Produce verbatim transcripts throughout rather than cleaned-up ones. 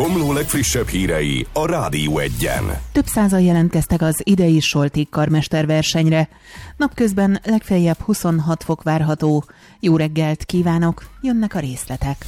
Komló legfrissebb hírei a Rádió Egyen. Több százan jelentkeztek az idei Solti karmesterversenyre. Napközben legfeljebb huszonhat fok várható. Jó reggelt kívánok, jönnek a részletek.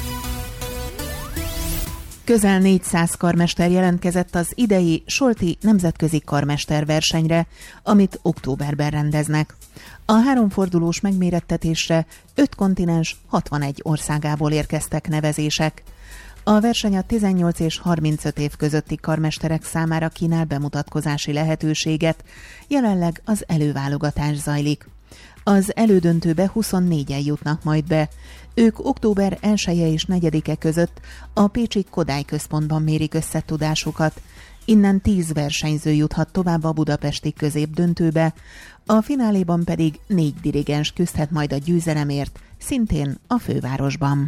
Közel négyszáz karmester jelentkezett az idei Solti nemzetközi karmesterversenyre, amit októberben rendeznek. A háromfordulós megmérettetésre öt kontinens hatvanegy országából érkeztek nevezések. A verseny a tizennyolc és harmincöt év közötti karmesterek számára kínál bemutatkozási lehetőséget, jelenleg az előválogatás zajlik. Az elődöntőbe huszonnégyen jutnak majd be. Ők október elseje és negyedike között a pécsi Kodály központban mérik össze tudásukat. Innen tíz versenyző juthat tovább a budapesti középdöntőbe, a fináléban pedig négy dirigens küzdhet majd a győzelemért, szintén a fővárosban.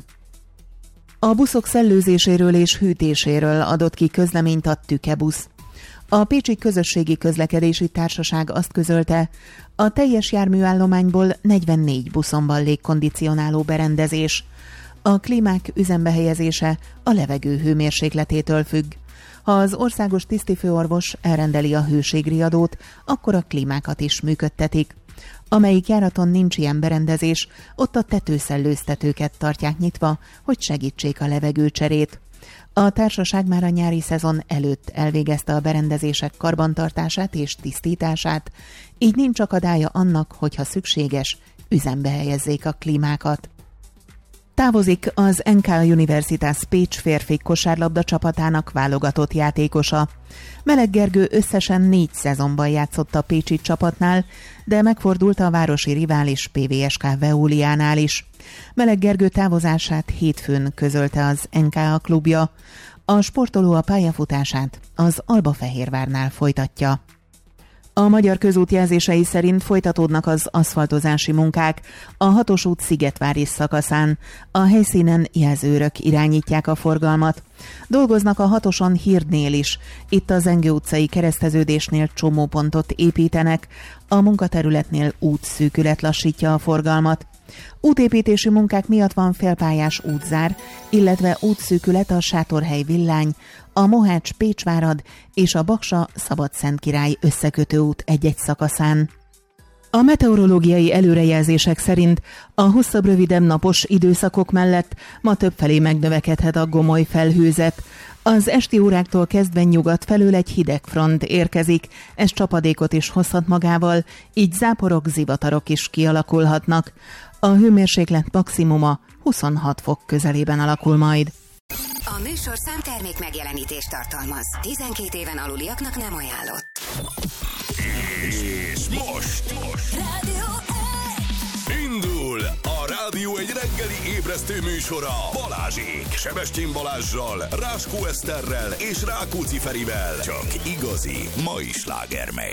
A buszok szellőzéséről és hűtéséről adott ki közleményt a Tükebusz. A Pécsi Közösségi Közlekedési Társaság azt közölte, a teljes járműállományból negyvennégy buszon van légkondicionáló berendezés. A klímák üzembe helyezése a levegő hőmérsékletétől függ. Ha az országos tisztifőorvos elrendeli a hőségriadót, akkor a klímákat is működtetik. Amelyik járaton nincs ilyen berendezés, ott a tetőszellőztetőket tartják nyitva, hogy segítsék a levegőcserét. A társaság már a nyári szezon előtt elvégezte a berendezések karbantartását és tisztítását, így nincs akadálya annak, hogyha szükséges, üzembe helyezzék a klímákat. Távozik az en ká Universitas Pécs férfi kosárlabda csapatának válogatott játékosa. Meleg Gergő összesen négy szezonban játszott a pécsi csapatnál, de megfordult a városi rivális pé vé es ká Veóliánál is. Meleg Gergő távozását hétfőn közölte az en ká á klubja. A sportoló a pályafutását az Albafehérvárnál folytatja. A Magyar Közút jelzései szerint folytatódnak az aszfaltozási munkák a hatos út Szigetvári szakaszán. A helyszínen jelzőrök irányítják a forgalmat. Dolgoznak a hatoson Hirdnél is. Itt a Zengő utcai kereszteződésnél csomópontot építenek. A munkaterületnél útszűkület lassítja a forgalmat. Útépítési munkák miatt van félpályás útzár, illetve útszűkület a Sátorhely Villány, a Mohács-Pécsvárad és a Baksa-Szabadszentkirály összekötő út egy-egy szakaszán. A meteorológiai előrejelzések szerint a hosszabb-rövidebb napos időszakok mellett ma többfelé megnövekedhet a gomoly felhőzet. Az esti óráktól kezdve nyugat felől egy hideg front érkezik, ez csapadékot is hozhat magával, így záporok, zivatarok is kialakulhatnak. A hőmérséklet maximuma huszonhat fok közelében alakul majd. A műsorszám termék megjelenítést tartalmaz. tizenkét éven aluliaknak nem ajánlott. És most, most. Rádió Indul a Rádió egy reggeli ébresztő műsora Balázsék. Sebestyén Balázssal, Ráskó Eszterrel és Rákóczi Ferivel. Csak igazi mai sláger megy.